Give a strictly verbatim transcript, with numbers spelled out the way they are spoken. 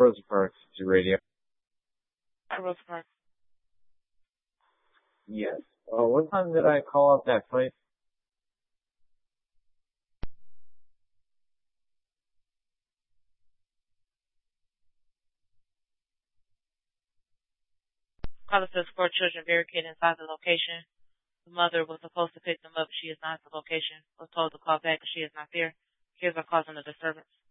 Rosa Parks to radio. Hi, Rosa Parks. Yes. Uh, what time did I call up that place? Caller says four children barricaded inside the location. The mother was supposed to pick them up. She is not at the location. Was told to call back if she is not there. Kids are causing a disturbance.